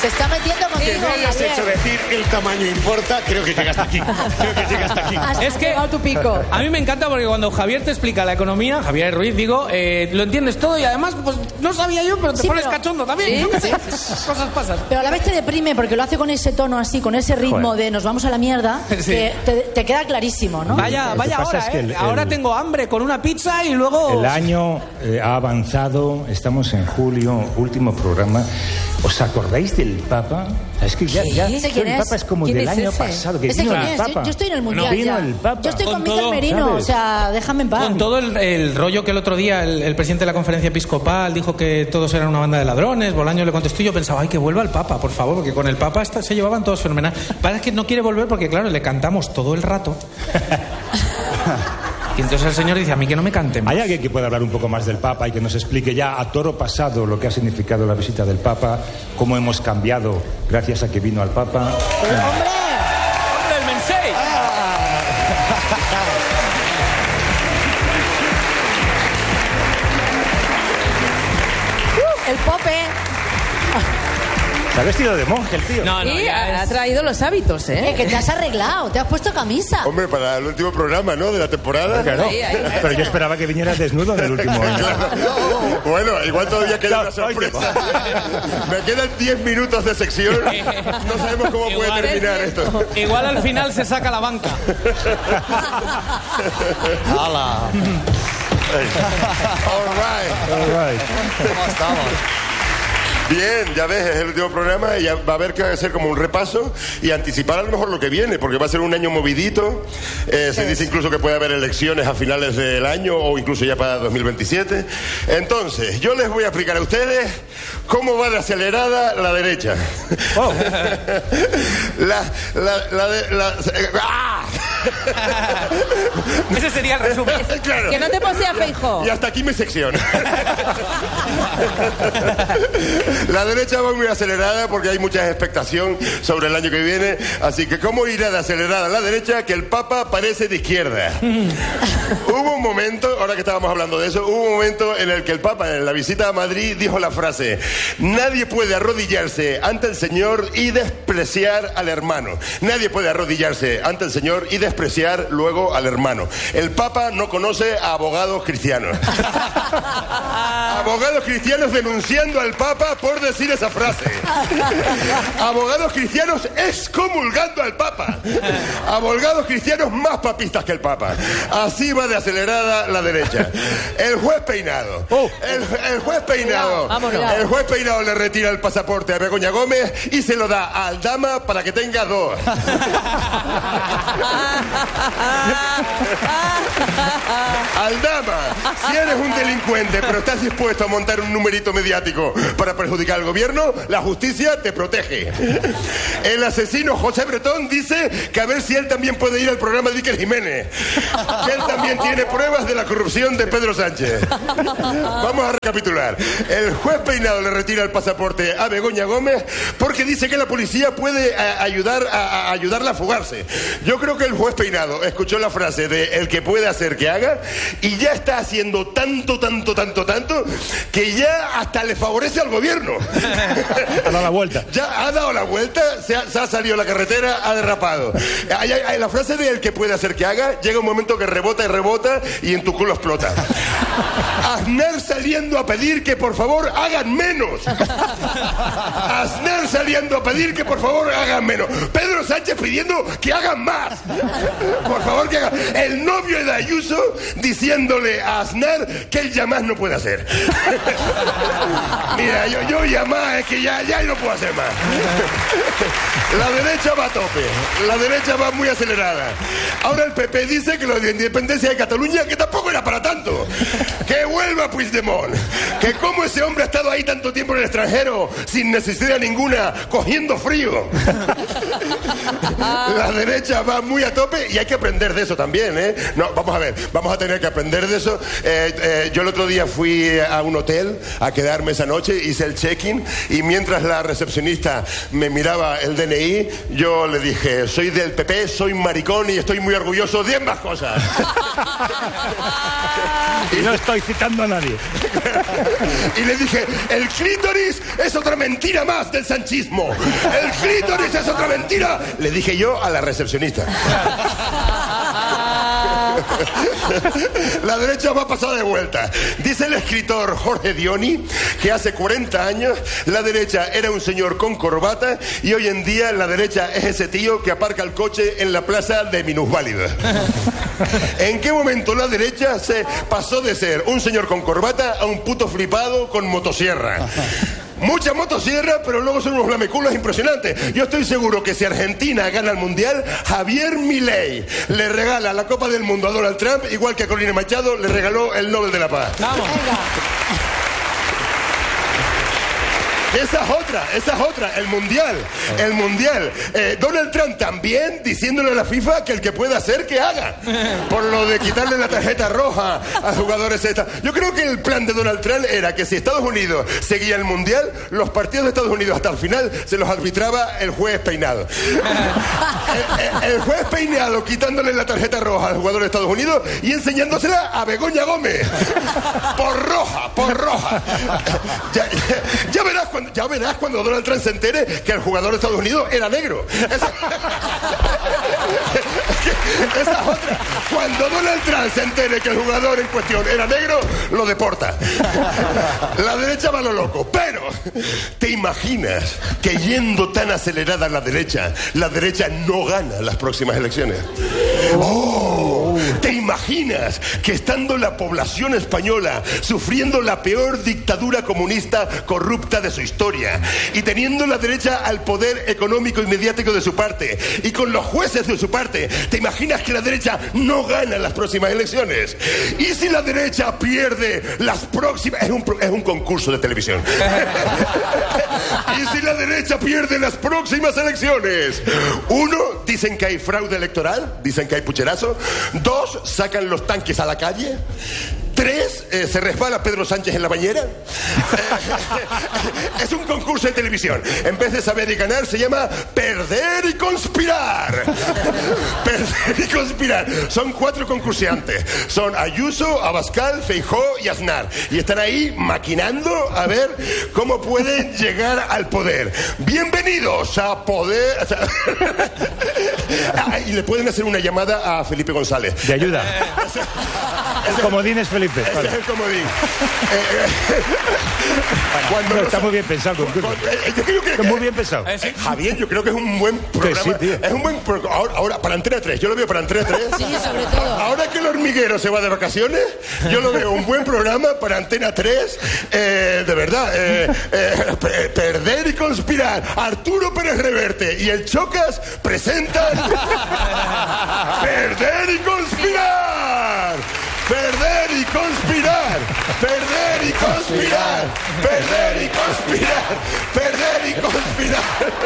Se está metiendo Que contigo, me hayas Javier. hecho decir el tamaño importa, creo que llega hasta aquí. Creo que llega hasta aquí. Es que tu pico. a mí me encanta porque cuando Javier te explica la economía, Javier Ruiz, digo, eh, lo entiendes todo y además, pues no sabía yo, pero te Sí, pones pero- cachondo también. Sí, yo qué sé, sí. cosas pasan. Pero a la vez te deprime porque lo hace con ese tono así, con ese ritmo Joder. de nos vamos a la mierda, Sí. que te, te queda clarísimo, ¿no? Vaya, Lo que vaya pasa ahora, es que ¿eh? el- el- Ahora tengo hambre con una pizza y luego... El año eh, ha avanzado, estamos en julio, último programa. ¿Os acordáis del Papa? Es que ya, ¿Qué? ya ¿Ese el quién es? Papa es como ¿Quién del es año ese? pasado, que ¿Ese vino quién el es? Papa. Yo, yo estoy en el mundial Vino ya. el Papa. Yo estoy con, Con Miguel todo, Merino, ¿sabes? o sea, déjame en paz. Con todo el, el rollo que el otro día el, el presidente de la conferencia episcopal dijo que todos eran una banda de ladrones, Bolaño le contestó y yo pensaba, ay, que vuelva el Papa, por favor, porque con el Papa esta- se llevaban todos fenomenal. Parece que no quiere volver porque, claro, le cantamos todo el rato. Y entonces el señor dice, a mí que no me canten. ¿Hay alguien que pueda hablar un poco más del Papa y que nos explique ya a toro pasado lo que ha significado la visita del Papa, cómo hemos cambiado gracias a que vino al Papa? ¡Hombre, el Mensei! El Pope. Se ha vestido de monje el tío. No, no, Y ya ha es- traído los hábitos, ¿eh? Eh, que te has arreglado, te has puesto camisa. Hombre, para el último programa, ¿no? De la temporada. Claro. Ahí, ahí, ahí. Pero yo esperaba que vinieras desnudo en el último año. Claro. Bueno, igual todavía queda una Claro, sorpresa. Me quedan diez minutos de sección. No sabemos cómo puede Igual- terminar esto. Igual al final se saca la banca. ¡Hala! All right. All right. ¿Cómo estamos? Bien, ya ves, es el último programa y ya va a haber que hacer como un repaso y anticipar a lo mejor lo que viene, porque va a ser un año movidito. Eh, se dice incluso que puede haber elecciones a finales del año o incluso ya para dos mil veintisiete. Entonces, yo les voy a explicar a ustedes cómo va de acelerada la derecha. Oh. La, la, la, de- la- ¡Ah! Ese sería el resumen. Claro. Que no te posea Feijóo. Y hasta aquí mi sección. La derecha va muy acelerada porque hay mucha expectación sobre el año que viene. Así que, ¿cómo irá de acelerada la derecha? Que el Papa parece de izquierda. Hubo un momento, ahora que estábamos hablando de eso, hubo un momento en el que el Papa, en la visita a Madrid, dijo la frase: nadie puede arrodillarse ante el Señor y despreciar al hermano. Nadie puede arrodillarse ante el Señor y despreciar luego al hermano. El Papa no conoce a abogados cristianos. Abogados cristianos denunciando al Papa por decir esa frase. Abogados cristianos excomulgando al Papa. Abogados cristianos más papistas que el Papa. Así va de acelerada la derecha. El juez Peinado. El, el juez Peinado. Vámonos. El juez Peinado le retira el pasaporte a Begoña Gómez y se lo da a Aldama para que tenga dos. Aldama, si eres un delincuente pero estás dispuesto a montar un numerito mediático para perjudicar al gobierno, la justicia te protege. El asesino José Bretón dice que a ver si él también puede ir al programa de Iker Jiménez, que él también tiene pruebas de la corrupción de Pedro Sánchez. Vamos a recapitular. El juez Peinado le retira el pasaporte a Begoña Gómez porque dice que la policía puede a, ayudar a, a ayudarla a fugarse. Yo creo que el juez Peinado escuchó la frase de el que puede hacer que haga y ya está haciendo tanto, tanto, tanto, tanto que ya hasta le favorece al gobierno. Ha dado la vuelta. Ya ha dado la vuelta, se ha, se ha salido a la carretera, ha derrapado. Hay, hay- hay la frase de el que puede hacer que haga, llega un momento que rebota y rebota y en tu culo explota. Aznar saliendo a pedir que por favor hagan menos. Aznar saliendo a pedir que por favor hagan menos. Pedro Sánchez pidiendo que hagan más. Por favor que hagan. El novio de Ayuso diciéndole a Aznar que él ya más no puede hacer. Mira, yo, yo ya más, es que ya, ya no puedo hacer más. La derecha va a tope. La derecha va muy acelerada. Ahora el P P dice que lo de independencia de Cataluña, que tampoco era para tanto. Que vuelva Puigdemont. Que como ese hombre ha estado ahí tanto tiempo en el extranjero, sin necesidad ninguna, cogiendo frío. La derecha va muy a tope y hay que aprender de eso también, ¿eh? No, vamos a ver, vamos a tener que aprender de eso. Eh, eh, yo el otro día fui a un hotel a quedarme esa noche, hice el check-in y mientras la recepcionista me miraba el D N I, yo le dije, soy del P P, soy maricón y estoy muy orgulloso de ambas cosas. Y no estoy citando a nadie. Y le dije, el clítoris es otra mentira más del sanchismo. El clítoris es otra mentira. Le dije yo a la recepcionista. La derecha va pasada de vuelta. Dice el escritor Jorge Dioni que hace cuarenta años la derecha era un señor con corbata y hoy en día la derecha es ese tío que aparca el coche en la plaza de minusválidos. ¿En qué momento la derecha se pasó de ser un señor con corbata a un puto flipado con motosierra? Mucha motosierra, pero luego son unos lameculos impresionantes. Yo estoy seguro que si Argentina gana el Mundial, Javier Milei le regala la Copa del Mundo a Donald Trump, igual que a Corina Machado le regaló el Nobel de la Paz. ¡Vamos! Esa es otra, esa es otra, el Mundial, el Mundial. Eh, Donald Trump también diciéndole a la FIFA que el que pueda hacer, que haga. Por lo de quitarle la tarjeta roja a jugadores esta. Yo creo que el plan de Donald Trump era que si Estados Unidos seguía el Mundial, los partidos de Estados Unidos hasta el final se los arbitraba el juez Peinado. El, el, el juez Peinado quitándole la tarjeta roja al jugador de Estados Unidos y enseñándosela a Begoña Gómez. Por roja, por roja. Ya, ya, ya verás cuando... Ya verás cuando Donald Trump se entere que el jugador de Estados Unidos era negro. Esa, esa es otra. Cuando Donald Trump se entere que el jugador en cuestión era negro, lo deporta. La derecha va a lo loco. Pero, ¿te imaginas que yendo tan acelerada la derecha, la derecha no gana las próximas elecciones? ¡Oh! ¿Te imaginas que estando la población española sufriendo la peor dictadura comunista corrupta de su historia y teniendo la derecha al poder económico y mediático de su parte y con los jueces de su parte, ¿te imaginas que la derecha no gana las próximas elecciones? ¿Y si la derecha pierde las próximas? Es un, es un concurso de televisión. ¿Y si la derecha pierde las próximas elecciones? Uno, dicen que hay fraude electoral, dicen que hay pucherazo. Dos, sacan los tanques a la calle. Tres, eh, se resbala Pedro Sánchez en la bañera. Es un concurso de televisión. En vez de saber y ganar, se llama Perder y Conspirar. Perder y Conspirar. Son cuatro concursantes. Son Ayuso, Abascal, Feijóo y Aznar. Y están ahí maquinando a ver cómo pueden llegar al poder. Bienvenidos a Poder... Ah, y le pueden hacer una llamada a Felipe González. De ayuda. El comodín es Felipe. Ese vale. es el comodín. Eh, eh, cuando no, no está sa- muy bien pensado. Cuando- eh, yo creo que, Está muy bien pensado. Eh, Javier, yo creo que es un buen programa. sí, tío. Es un buen pro- ahora, ahora, para Antena tres, yo lo veo para Antena tres. Sí, sobre todo. Ahora que el hormiguero se va de vacaciones, yo lo veo un buen programa para Antena tres. Eh, de verdad, eh, eh, pe- Perder y Conspirar. Arturo Pérez Reverte y el Chocas presentan Perder y Conspirar. Perder y conspirar, perder y conspirar, perder y conspirar, perder y conspirar.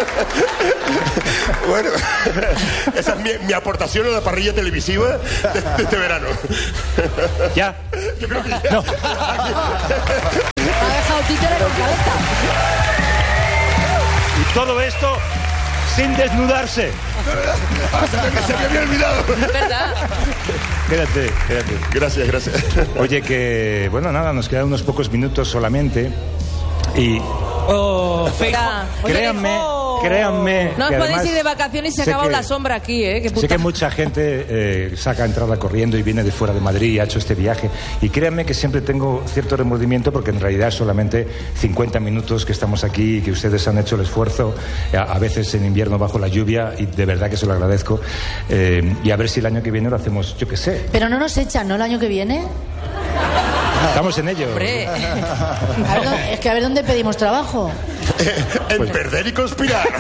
Bueno, esa es mi, mi aportación a la parrilla televisiva de, de este verano. ¿Ya? Yo creo que ya. No. Ha dejado títere con cabeza. Y todo esto sin desnudarse. Ah, se me, se me había olvidado. ¿Verdad? Quédate, quédate. Gracias, gracias. Oye, que, bueno, nada, nos quedan unos pocos minutos solamente. Y Oh, Venga. créanme, créanme. No os que podéis además ir de vacaciones y se ha sé acabado que- la sombra aquí, ¿eh? Qué puta. Sé que mucha gente eh, saca entrada corriendo y viene de fuera de Madrid y ha hecho este viaje. Y créanme que siempre tengo cierto remordimiento porque en realidad solamente cincuenta minutos que estamos aquí y que ustedes han hecho el esfuerzo, a, a veces en invierno bajo la lluvia, y de verdad que se lo agradezco. Eh, y a ver si el año que viene lo hacemos, yo qué sé. Pero no nos echan, ¿no? El año que viene. Estamos en ello. Hombre. A ver, ¿dónde- es que a ver dónde pedimos trabajo. En Perder y Conspirar.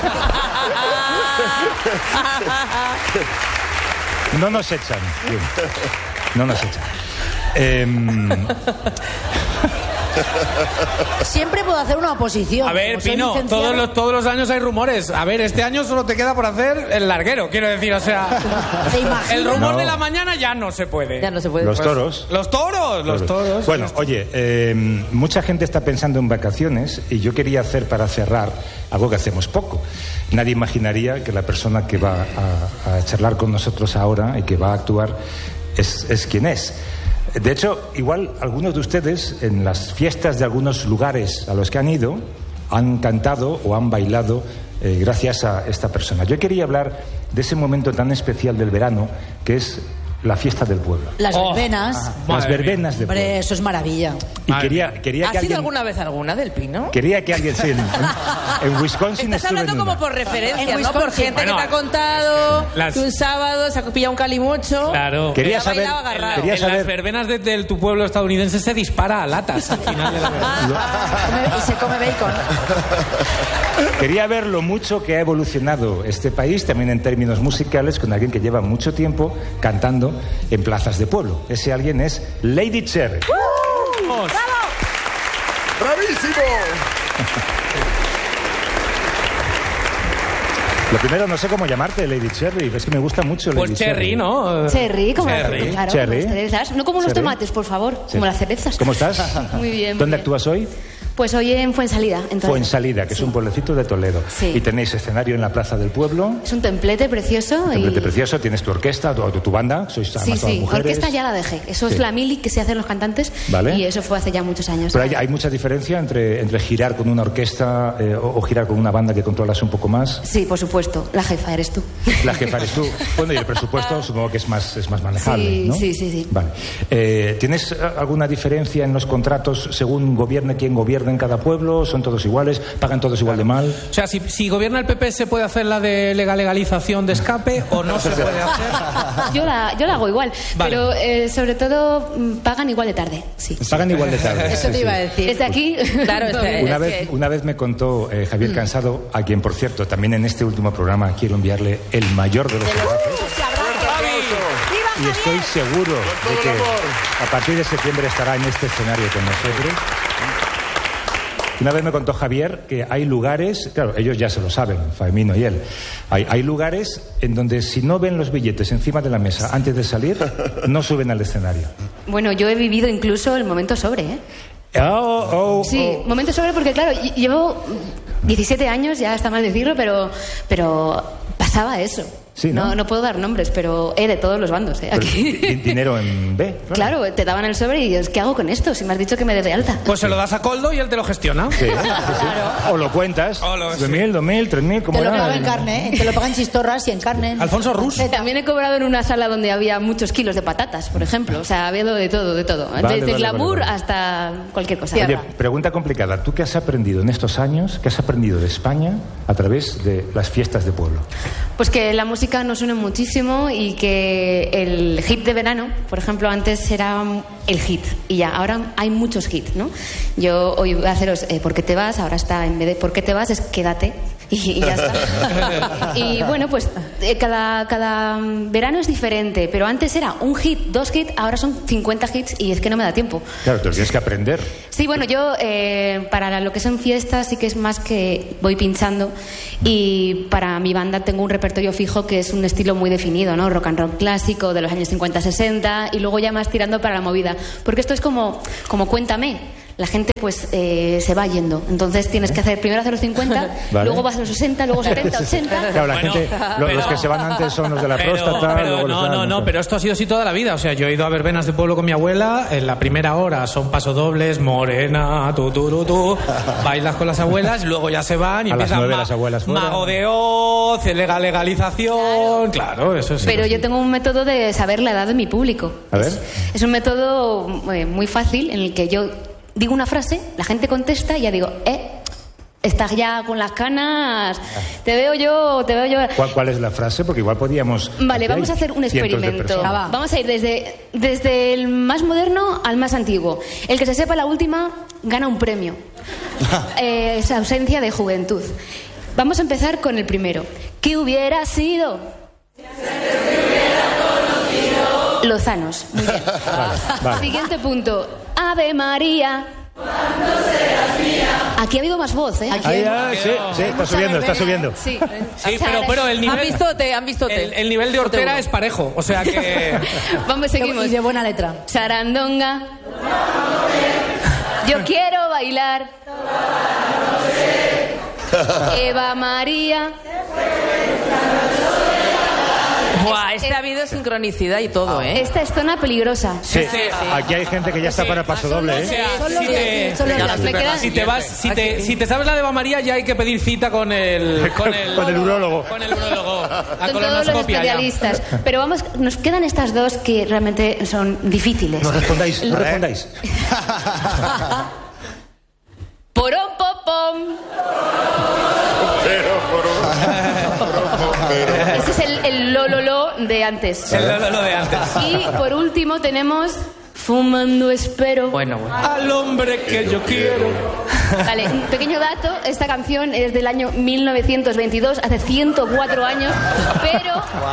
No nos echan. Bien. No nos echan. Em, Siempre puedo hacer una oposición. A ver, Como soy Pino, licenciada. todos los, todos los años hay rumores. A ver, este año solo te queda por hacer el larguero, quiero decir, o sea... ¿Te imaginas? El rumor No. de la mañana ya no se puede. Ya no se puede. Los Pues, toros. Los toros, los toros. Bueno, oye, eh, mucha gente está pensando en vacaciones y yo quería hacer para cerrar algo que hacemos poco. Nadie imaginaría que la persona que va a, a charlar con nosotros ahora y que va a actuar es, es quien es. De hecho, igual algunos de ustedes en las fiestas de algunos lugares a los que han ido han cantado o han bailado eh, gracias a esta persona. Yo quería hablar de ese momento tan especial del verano que es la fiesta del pueblo. Las Oh. verbenas. Ajá. Las verbenas de pueblo. Hombre, eso es maravilla. Y quería, quería ¿Has que ido alguien... alguna vez alguna del Pino? Quería que alguien... Sí, en, en Wisconsin Estás estuve hablando en como una. por referencias, En ¿no? Por Wisconsin. gente Bueno, que te ha contado es que las- que un sábado se ha pillado un calimocho. Claro. Quería ha saber... bailado agarrado. Quería En las saber... verbenas de, de tu pueblo estadounidense se dispara a latas al final de la verbena. Come- Y se come bacon. Quería ver lo mucho que ha evolucionado este país, también en términos musicales, con alguien que lleva mucho tiempo cantando en plazas de pueblo. Ese alguien es Lady Cherry. Vamos. ¡Bravísimo! Lo primero, no sé cómo llamarte, Lady Cherry. Es que me gusta mucho Lady Pues Cherry, ¿no? Cherry, como Cherry. las claro, Cherry. como las cerezas. No como los Cherry. tomates, por favor, Sí. como las cerezas. ¿Cómo estás? Muy bien, muy ¿Dónde bien. actúas hoy? Pues hoy en Fuensalida. En Toledo. Fuensalida, que es un pueblecito de Toledo. Sí. Y tenéis escenario en la plaza del pueblo. Es un templete precioso. Un templete y... precioso, tienes tu orquesta, tu, tu banda, sois Sí, además todas sí, mujeres. orquesta ya la dejé. Eso Sí. es la mili que se hacen los cantantes. Vale. Y eso fue hace ya muchos años. Pero hay, hay mucha diferencia entre, entre girar con una orquesta eh, o, o girar con una banda que controlas un poco más. Sí, por supuesto. La jefa eres tú. La jefa eres tú. Bueno, y el presupuesto supongo que es más, es más manejable, Sí, ¿no? sí, sí, sí. Vale. Eh, ¿Tienes eh, alguna diferencia en los contratos según gobierne quien gobierne en cada pueblo? ¿Son todos iguales? ¿Pagan todos igual de mal? O sea, si, si gobierna el P P, ¿se puede hacer la de legal legalización de escape o no se puede hacer? Yo la, yo la hago igual. Vale. Pero eh, sobre todo mm, pagan igual de tarde. Sí. Pagan igual de tarde. Eso Sí, te sí. iba a decir. Desde aquí. Claro, este- Una vez, una vez me contó eh, Javier Cansado, a quien, por cierto, también en este último programa quiero enviarle el mayor de los abrazos. Y estoy seguro de que a partir de septiembre estará en este escenario con nosotros. Una vez me contó Javier que hay lugares, claro, ellos ya se lo saben, Faemino y él, hay, hay lugares en donde si no ven los billetes encima de la mesa antes de salir, no suben al escenario. Bueno, yo he vivido incluso el momento sobre, ¿eh? Oh, oh, Sí, oh. momento sobre porque, claro, ll- llevo diecisiete años, ya está mal decirlo, pero, pero pasaba eso. Sí, ¿no? no, no puedo dar nombres, pero he de todos los bandos, ¿eh? Pero Aquí. di- dinero en B. Claro, te daban el sobre y dices, ¿qué hago con esto? Si me has dicho que me des de alta. Pues se lo das a Coldo y él te lo gestiona. Sí, sí, sí. O lo cuentas. O lo- ¿Dos mil, dos mil, tres mil? ¿Cómo Te lo era? pagan en carne, ¿eh? Te lo pagan chistorras y en carne. Alfonso Rus. Eh, También he cobrado en una sala donde había muchos kilos de patatas, por ejemplo. O sea, ha habido de todo, de todo. Vale, Desde vale, glamour vale, vale. hasta cualquier cosa. Oye, pregunta complicada. ¿Tú qué has aprendido en estos años? ¿Qué has aprendido de España a través de las fiestas de pueblo? Pues que la música nos une muchísimo y que el hit de verano, por ejemplo, antes era el hit y ya, ahora hay muchos hits, ¿no? Yo hoy voy a haceros eh, ¿por qué te vas? Ahora está, en vez de ¿por qué te vas? Es quédate y, y ya está. Y bueno, pues eh, cada, cada verano es diferente, pero antes era un hit, dos hits, ahora son cincuenta hits y es que no me da tiempo. Claro, te lo tienes que aprender. Sí, bueno, yo eh, para lo que son fiestas sí que es más que voy pinchando y para mi banda tengo un repertorio fijo que es un estilo muy definido, ¿no? Rock and roll clásico de los años cincuenta sesenta y luego ya más tirando para la movida. Porque esto es como, como cuéntame. La gente pues eh, se va yendo. Entonces tienes que hacer primero hacer los cincuenta, Vale. luego vas a los sesenta, luego setenta, ochenta. Claro, la Bueno, gente, lo- los pero- que se van antes son los de la Pero, próstata. pero luego los no, de la- no, no, pero esto ha sido así toda la vida. O sea, yo he ido a verbenas de pueblo con mi abuela. En la primera hora son pasodobles, morena, tu, tu, tu, tu. Bailas con las abuelas, luego ya se van y A las empiezan nueve ma- las abuelas fuera. mago de Oz, legal, legalización. Claro, eso sí. Pero yo tengo un método de saber la edad de mi público. A ver. Es un método eh, muy fácil en el que yo digo una frase, la gente contesta y ya digo, eh, estás ya con las canas, te veo yo, te veo yo. ¿Cuál, cuál es la frase? Porque igual podíamos... Vale, aquí vamos a hay hacer un cientos de experimento. personas. Va, vamos a ir desde, desde el más moderno al más antiguo. El que se sepa la última gana un premio. Eh, es ausencia de juventud. Vamos a empezar con el primero. ¿Qué hubiera sido? Lozanos. Muy bien. vale. Siguiente punto. Ave María. Aquí ha habido más voz, ¿eh? Ahí, ah, sí, sí, está subiendo, está subiendo. Sí, Sí, pero, pero el nivel... Han vistote, han vistote. El, el nivel de Hortera es parejo, o sea que... Vamos, seguimos. Y de buena letra. Sarandonga. Yo quiero bailar. Eva María. Buah, este ha habido sincronicidad y todo, ¿eh? Esta es zona peligrosa. Sí, aquí hay gente que ya está para paso doble, O ¿eh? sea, Son los si de te, aquí, son los de aquí. Me quedan- si te vas, si te, si te sabes la de Eva María, ya hay que pedir cita con el, con el, Con el urólogo. Con el urólogo. A Son todos los colonoscopia ya. especialistas. Pero vamos, nos quedan estas dos que realmente son difíciles. No respondáis, no respondáis. Porón, popom. Pero, pero, Ese es el, el lo, lo, lo de antes. El lo, lo, lo de antes. Y por último tenemos Fumando Espero. Bueno, bueno. Al hombre que yo quiero. Vale, un pequeño dato. Esta canción es del año mil novecientos veintidós, hace ciento cuatro años, pero...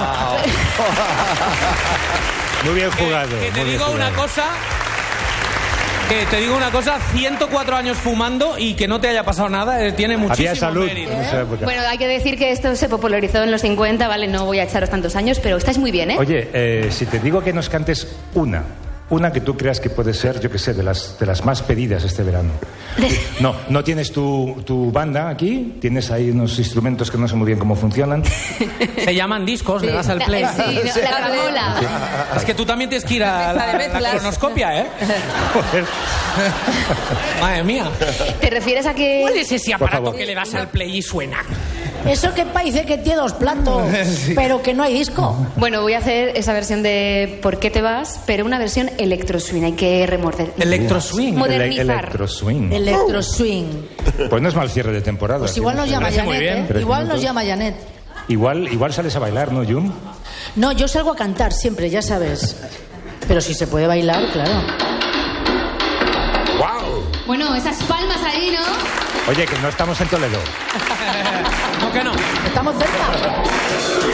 Muy bien jugado. Que te muy bien digo una jugado. cosa... Que te digo una cosa, ciento cuatro años fumando y que no te haya pasado nada, eh, tiene muchísimo Había salud mérito. en esa época. Bueno, hay que decir que esto se popularizó en los cincuenta, ¿vale? No voy a echaros tantos años, pero estáis muy bien, ¿eh? Oye, eh, si te digo que nos cantes una, una que tú creas que puede ser, yo qué sé, de las, de las más pedidas este verano. No, no tienes tu, tu banda aquí, tienes ahí unos instrumentos que no sé muy bien cómo funcionan. Se llaman discos, le das al play. Sí, no, la gramola. Es que tú también tienes que ir a la, Mezcla de la mezclas. colonoscopia, ¿eh? Joder. Madre mía. ¿Te refieres a que...? ¿Cuál es ese Por aparato favor. que le das al play y suena? Eso que parece que tiene dos platos, pero que no hay disco. Bueno, voy a hacer esa versión de ¿Por qué te vas? Pero una versión electro swing, hay que remorder. Electro swing. Modernizar. Ele- electro swing. Electro swing. Pues no es mal cierre de temporada. Pues igual nos Tienes- llama parece muy Janet, bien. ¿eh? Tres Igual nos minutos. llama Janet. Igual, igual sales a bailar, ¿no, Jun? No, yo salgo a cantar siempre, ya sabes. Pero si se puede bailar, claro. ¡Wow! Bueno, esas palmas ahí, ¿no? Oye, que no estamos en Toledo. ¿Cómo que no? Estamos cerca.